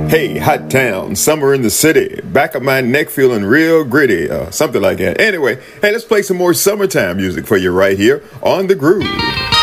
Hey, hot town, summer in the city, back of my neck feeling real gritty, something like that. Anyway, hey, let's play some more summertime music for you right here on The Groove.